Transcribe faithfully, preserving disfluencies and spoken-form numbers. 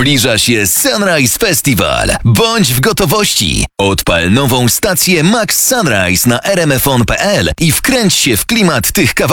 Zbliża się Sunrise Festival. Bądź w gotowości. Odpal nową stację Max Sunrise na r m f on kropka p l i wkręć się w klimat tych kawałków.